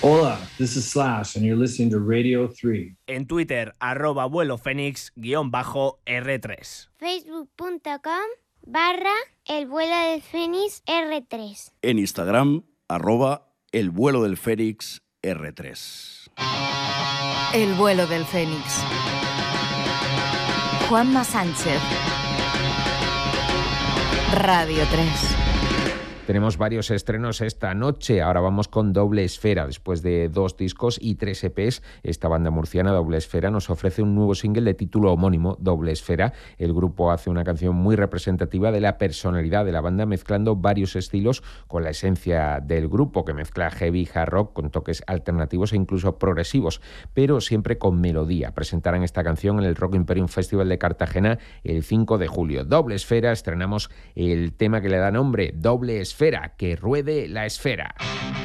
Hola, this is Slash and you're listening to Radio 3. En Twitter, @vuelofenix_R3. Facebook.com/elvuelodelfenix-R3. En Instagram, @elvuelodelfenix-R3. El vuelo del Fénix. Juanma Sánchez. Radio 3. Tenemos varios estrenos esta noche. Ahora vamos con Doble Esfera. Después de 2 discos y 3 EPs, esta banda murciana, Doble Esfera, nos ofrece un nuevo single de título homónimo, Doble Esfera. El grupo hace una canción muy representativa de la personalidad de la banda, mezclando varios estilos con la esencia del grupo, que mezcla heavy, hard rock con toques alternativos e incluso progresivos, pero siempre con melodía. Presentarán esta canción en el Rock Imperium Festival de Cartagena el 5 de julio. Doble Esfera, estrenamos el tema que le da nombre, Doble Esfera, que ruede la esfera.